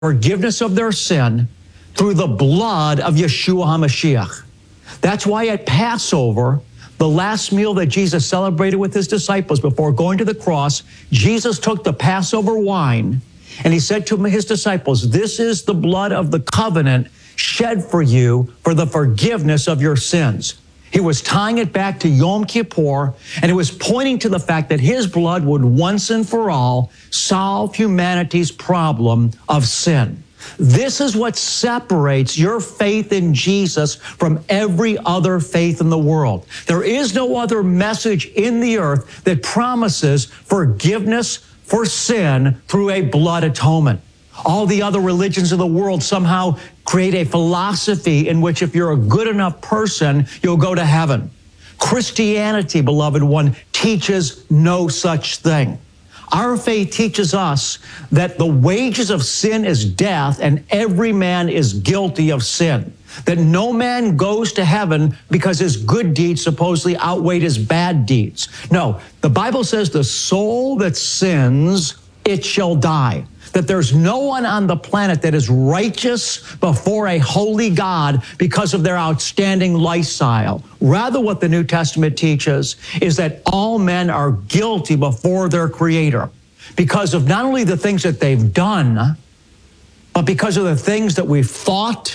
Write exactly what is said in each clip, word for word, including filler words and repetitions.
forgiveness of their sin through the blood of Yeshua HaMashiach. That's why at Passover, the last meal that Jesus celebrated with his disciples before going to the cross, Jesus took the Passover wine and he said to his disciples, "This is the blood of the covenant shed for you for the forgiveness of your sins." He was tying it back to Yom Kippur, and it was pointing to the fact that his blood would once and for all solve humanity's problem of sin. This is what separates your faith in Jesus from every other faith in the world. There is no other message in the earth that promises forgiveness for sin through a blood atonement. All the other religions of the world somehow create a philosophy in which if you're a good enough person, you'll go to heaven. Christianity, beloved one, teaches no such thing. Our faith teaches us that the wages of sin is death and every man is guilty of sin. That no man goes to heaven because his good deeds supposedly outweighed his bad deeds. No, the Bible says the soul that sins, it shall die. That there's no one on the planet that is righteous before a holy God because of their outstanding lifestyle. Rather, what the New Testament teaches is that all men are guilty before their Creator because of not only the things that they've done, but because of the things that we've thought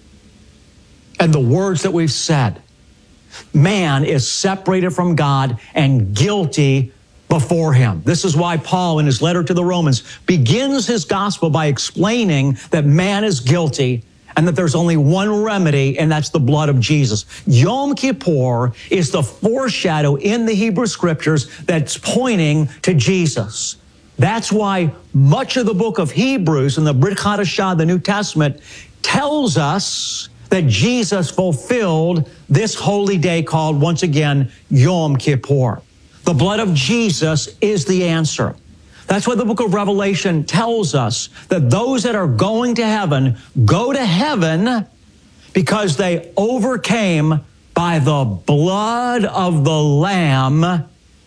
and the words that we've said. Man is separated from God and guilty before him. This is why Paul, in his letter to the Romans, begins his gospel by explaining that man is guilty and that there's only one remedy, and that's the blood of Jesus. Yom Kippur is the foreshadow in the Hebrew Scriptures that's pointing to Jesus. That's why much of the book of Hebrews and the Brit Hadashah, the New Testament, tells us that Jesus fulfilled this holy day called, once again, Yom Kippur. The blood of Jesus is the answer. That's why the book of Revelation tells us that those that are going to heaven go to heaven because they overcame by the blood of the Lamb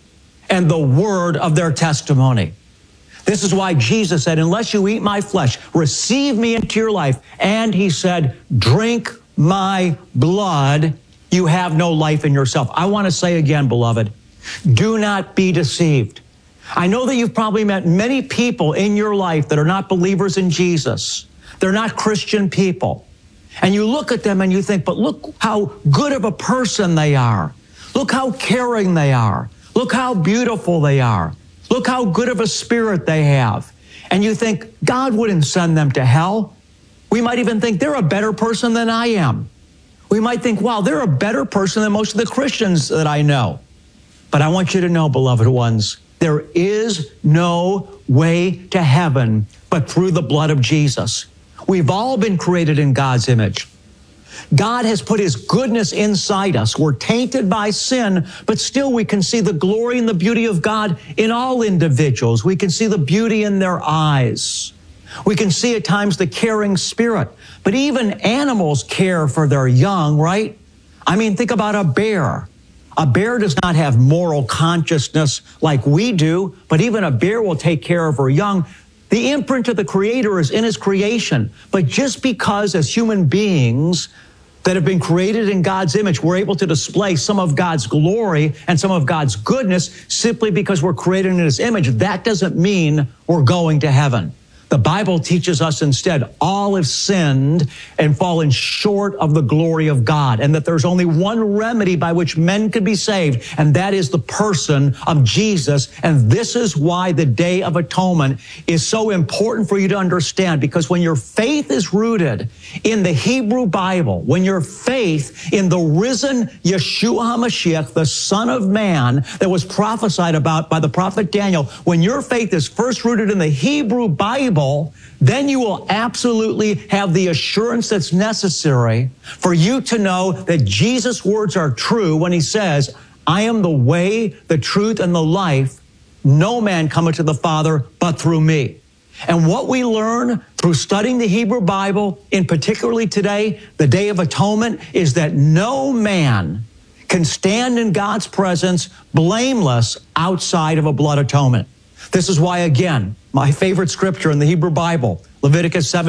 and the word of their testimony. This is why Jesus said, "Unless you eat my flesh, receive me into your life." And he said, "Drink my blood, you have no life in yourself." I want to say again, beloved, do not be deceived. I know that you've probably met many people in your life that are not believers in Jesus. They're not Christian people. And you look at them and you think, but look how good of a person they are. Look how caring they are. Look how beautiful they are. Look how good of a spirit they have. And you think, God wouldn't send them to hell. We might even think they're a better person than I am. We might think, wow, they're a better person than most of the Christians that I know. But I want you to know, beloved ones, there is no way to heaven but through the blood of Jesus. We've all been created in God's image. God has put his goodness inside us. We're tainted by sin, but still we can see the glory and the beauty of God in all individuals. We can see the beauty in their eyes. We can see at times the caring spirit. But even animals care for their young, right? I mean, think about a bear. A bear does not have moral consciousness like we do, but even a bear will take care of her young. The imprint of the Creator is in his creation. But just because as human beings that have been created in God's image, we're able to display some of God's glory and some of God's goodness simply because we're created in his image, that doesn't mean we're going to heaven. The Bible teaches us instead all have sinned and fallen short of the glory of God, and that there's only one remedy by which men could be saved, and that is the person of Jesus. And this is why the Day of Atonement is so important for you to understand, because when your faith is rooted in the Hebrew Bible, when your faith in the risen Yeshua HaMashiach, the Son of Man that was prophesied about by the prophet Daniel, when your faith is first rooted in the Hebrew Bible, then you will absolutely have the assurance that's necessary for you to know that Jesus' words are true when he says, "I am the way, the truth, and the life. No man cometh to the Father but through me." And what we learn through studying the Hebrew Bible, in particularly today, the Day of Atonement, is that no man can stand in God's presence blameless outside of a blood atonement. This is why, again, my favorite scripture in the Hebrew Bible, Leviticus seven.